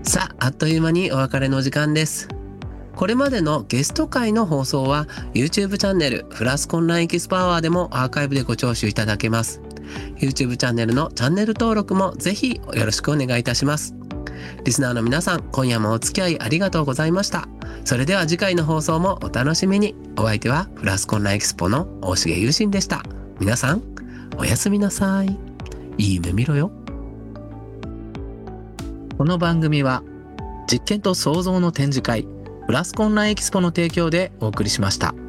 さあ、あっという間にお別れの時間です。これまでのゲスト会の放送は YouTube チャンネルフラスコンラインエキスポアワーでもアーカイブでご聴取いただけます。YouTube チャンネルのチャンネル登録もぜひよろしくお願いいたします。リスナーの皆さん、今夜もお付き合いありがとうございました。それでは次回の放送もお楽しみに。お相手はフラスコンラインエキスポの大重優心でした。皆さん、おやすみなさい。いい夢見ろよ。この番組は実験と創造の展示会フラスコンラインエキスポの提供でお送りしました。